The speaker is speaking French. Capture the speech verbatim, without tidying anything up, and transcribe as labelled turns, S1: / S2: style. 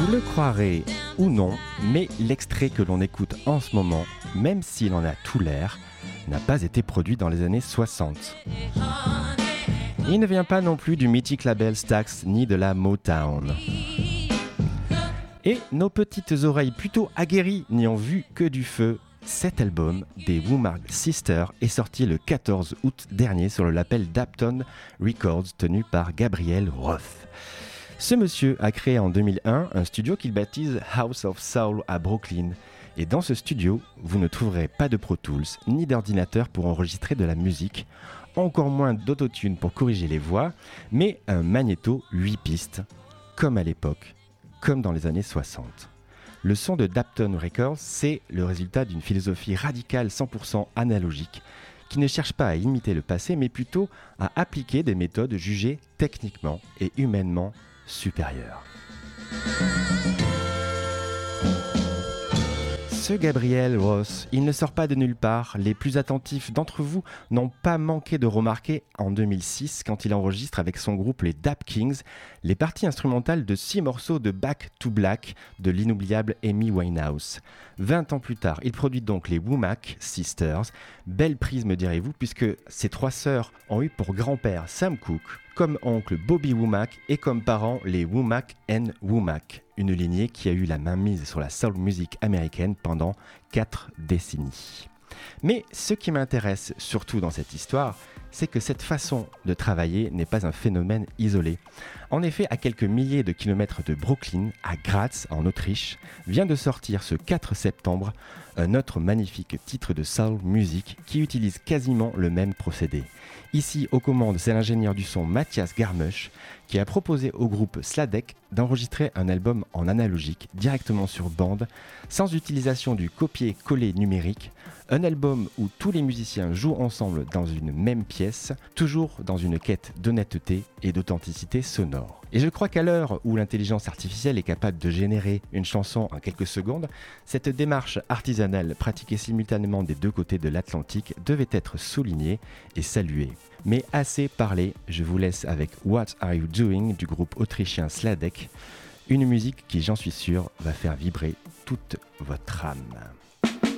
S1: Vous le croirez ou non, mais l'extrait que l'on écoute en ce moment, même s'il en a tout l'air, n'a pas été produit dans les années soixante. Il ne vient pas non plus du mythique label Stax ni de la Motown. Et nos petites oreilles plutôt aguerries n'y ont vu que du feu. Cet album des Womack Sisters est sorti le quatorze août dernier sur le label Dapton Records tenu par Gabriel Roth. Ce monsieur a créé en deux mille un un studio qu'il baptise House of Soul à Brooklyn. Et dans ce studio, vous ne trouverez pas de Pro Tools ni d'ordinateur pour enregistrer de la musique, encore moins d'autotune pour corriger les voix, mais un magnéto huit pistes, comme à l'époque, comme dans les années soixante. Le son de Dapton Records, c'est le résultat d'une philosophie radicale cent pour cent analogique, qui ne cherche pas à imiter le passé, mais plutôt à appliquer des méthodes jugées techniquement et humainement supérieures. Ce Gabriel Roth, il ne sort pas de nulle part. Les plus attentifs d'entre vous n'ont pas manqué de remarquer en deux mille six, quand il enregistre avec son groupe les Dap Kings, les parties instrumentales de six morceaux de Back to Black de l'inoubliable Amy Winehouse. vingt ans plus tard, il produit donc les Womack Sisters. Belle prise, me direz-vous, puisque ces trois sœurs ont eu pour grand-père Sam Cooke, comme oncle Bobby Womack et comme parents les Womack and Womack, une lignée qui a eu la main mise sur la soul music américaine pendant quatre décennies. Mais ce qui m'intéresse surtout dans cette histoire, c'est que cette façon de travailler n'est pas un phénomène isolé. En effet, à quelques milliers de kilomètres de Brooklyn, à Graz, en Autriche, vient de sortir ce quatre septembre un autre magnifique titre de soul music qui utilise quasiment le même procédé. Ici, aux commandes, c'est l'ingénieur du son Mathias Garmusch qui a proposé au groupe Sladek d'enregistrer un album en analogique directement sur bande, sans utilisation du copier-coller numérique, un album où tous les musiciens jouent ensemble dans une même pièce, toujours dans une quête d'honnêteté et d'authenticité sonore. Et je crois qu'à l'heure où l'intelligence artificielle est capable de générer une chanson en quelques secondes, cette démarche artisanale pratiquée simultanément des deux côtés de l'Atlantique devait être soulignée et saluée. Mais assez parlé, je vous laisse avec What Are You Doing du groupe autrichien Sladek, une musique qui, j'en suis sûr, va faire vibrer toute votre âme.